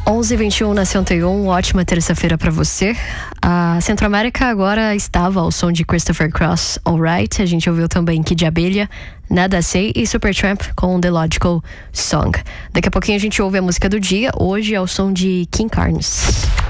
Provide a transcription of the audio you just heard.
11h21 na 101, ótima terça-feira pra você. A Centro-América agora estava ao som de Christopher Cross, Alright. A gente ouviu também Kid Abelha, Nada Sei e Supertramp com The Logical Song. Daqui a pouquinho a gente ouve a música do dia, hoje é o som de King Carnes.